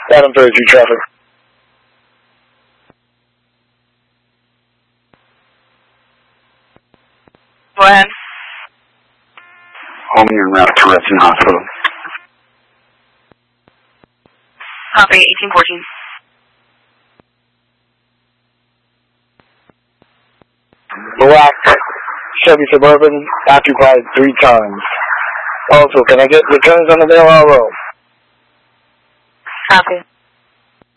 Adam 32 traffic. Go ahead. Home en route to Reston Hospital. Copy, 1814. Black Chevy Suburban occupied 3 times. Also, can I get returns on the Bell Road? Copy.